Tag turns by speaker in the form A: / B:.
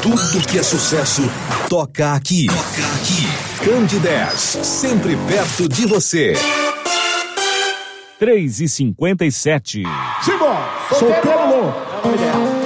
A: Tudo que é sucesso, toca aqui. Candidez, sempre perto de você.
B: 3h57.
C: Simbora! Solteiro ou louco?